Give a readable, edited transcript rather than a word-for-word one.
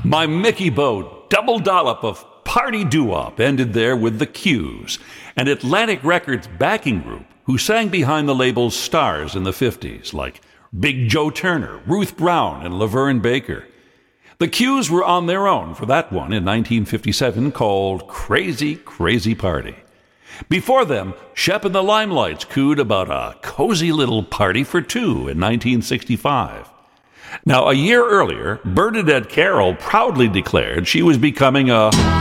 My Mickey Bow double dollop of party doo-wop ended there with the Q's, an Atlantic Records backing group who sang behind the label's stars in the 50s, like Big Joe Turner, Ruth Brown, and Laverne Baker. The Q's were on their own for that one in 1957 called Crazy, Crazy Party. Before them, Shep and the Limelights cooed about a cozy little party for two in 1965. Now, a year earlier, Bernadette Carroll proudly declared she was becoming a